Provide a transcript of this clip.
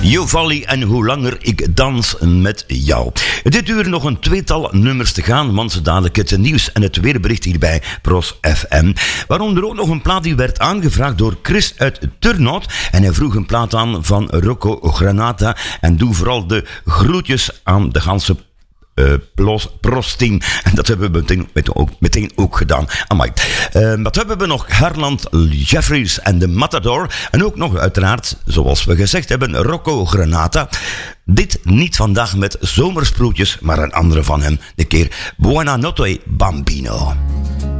Jovalli en Hoe langer ik dans met jou. Dit uur nog een tweetal nummers te gaan, want dadelijk het nieuws en het weerbericht hier bij Pros FM. Waaronder ook nog een plaat die werd aangevraagd door Chris uit Turnhout. En hij vroeg een plaat aan van Rocco Granata. En doe vooral de groetjes aan de ganse Pros-team. En dat hebben we meteen ook gedaan. Amai. Wat hebben we nog? Harland Jeffries en de Matador. En ook nog uiteraard, zoals we gezegd hebben, Rocco Granata. Dit niet vandaag met zomersproetjes, maar een andere van hem. De keer Buonanotte Bambino.